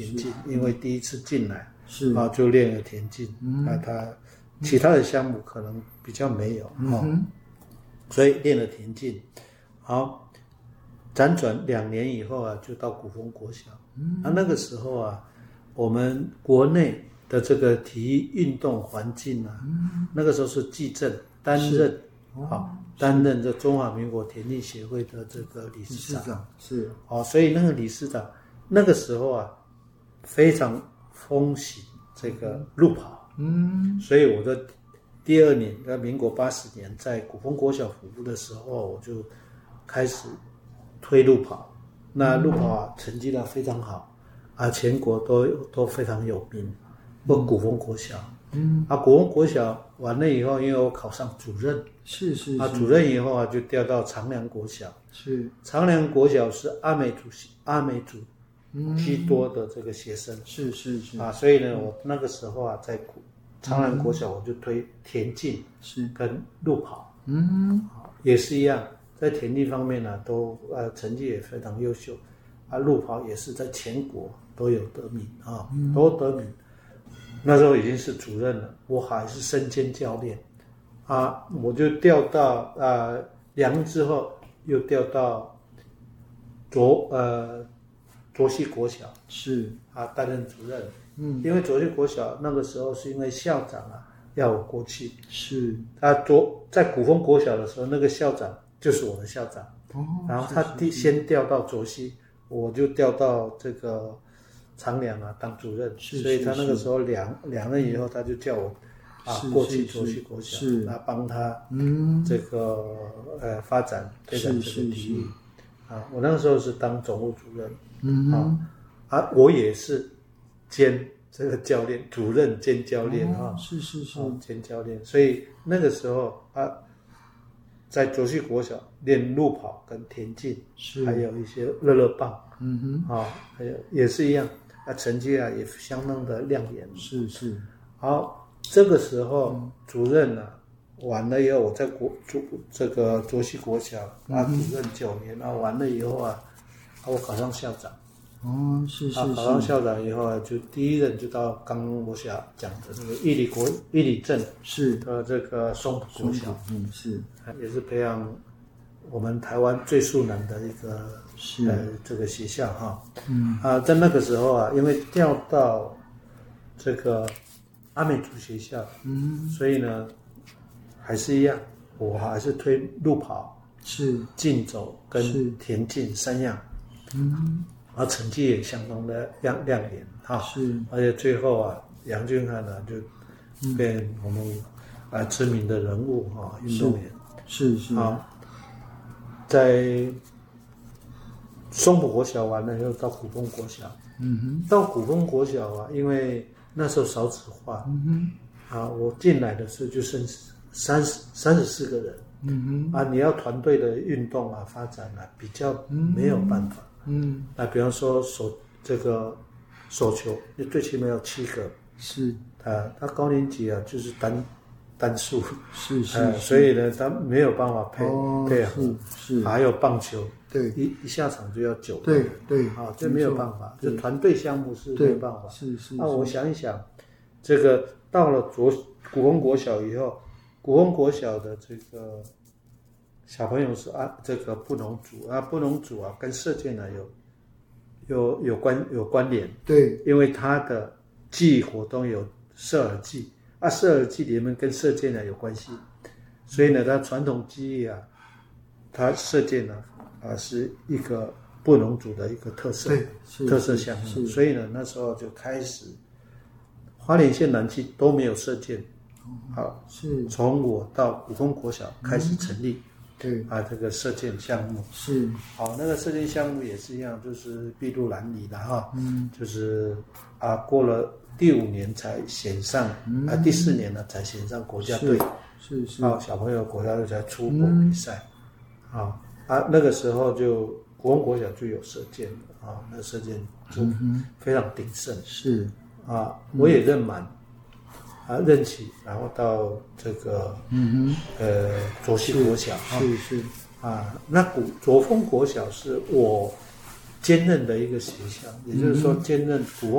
田径，因为第一次进来是就练了田径，他其他的项目可能比较没有所以练了田径。好，辗转2年以后就到古风国小。那个时候我们国内的这个体育运动环境那个时候是季正担任这中华民国田径协会的这个理事长， 是所以那个理事长那个时候非常风行这个路跑，所以我的第2年，在民国80年，在古风国小服务的时候，我就开始推路跑。那路跑成绩非常好全国都非常有名。古风国小，古风国小完了以后，因为我考上主任， 是主任以后就调到长良国小，长良国小是阿美族居多的这个学生， 是所以呢，我那个时候在长良国小我就推田径跟路跑，也是一样，在田径方面都成绩也非常优秀，路跑也是在全国都有得名都得名。那时候已经是主任了，我还是身兼教练我就调到2之后又调到卓溪国小，担任主任。因为卓溪国小那个时候是因为校长要我过去，在古风国小的时候，那个校长就是我的校长，然后他先调到卓溪，我就调到这个长良当主任，所以他那个时候2任以后，他就叫我过去卓溪国小，帮他这个发展这个体育我那个时候是当总务主任，我也是兼这个教练，主任兼教练兼教练，所以那个时候在卓溪国小练路跑跟田径，还有一些乐棒，还有也是一样，成绩也相当的亮眼。好，这个时候主任完了以后，我在这个卓溪国小主任9年完了以后我考上校长。考上校长以后就第1任就到刚刚我想讲的这个义理镇的这个松浦国小，也是培养我们台湾最速能的一个这个学校在那个时候因为调到这个阿美族学校，所以呢还是一样，我还是推路跑、竞走跟田径3样，成绩也相当的亮眼而且最后杨俊翰就变我们知名的人物运动员在松浦国小完了又到古风国小，到古风国小因为那时候少子化，我进来的时候就剩34个人，你要团队的运动发展比较没有办法。比方说这个手球，最起码要7个，他高年级就是单数，所以呢，他没有办法配合，还有棒球，一下场就要9个人，这没有办法，就团队项目是没有办法。我想一想，这个到了古风国小以后，古风国小的这个小朋友是这个布农族布农族跟射箭有关联，因为他的记忆活动有射耳祭射耳祭里面跟射箭有关系，所以呢，他传统技艺他射箭是一个布农族的一个特色项目，所以呢，那时候就开始花莲县南区都没有射箭，从我到古风国小开始成立。这个射箭项目那个射箭项目也是一样，就是筚路蓝缕的就是过了第5年才选上第4年呢才选上国家队，小朋友国家队才出国比赛那个时候就古风国小就有射箭了那射箭就非常鼎盛，我也任满任期，然后到这个卓溪国小那卓峰国小是我兼任的一个学校，也就是说兼任古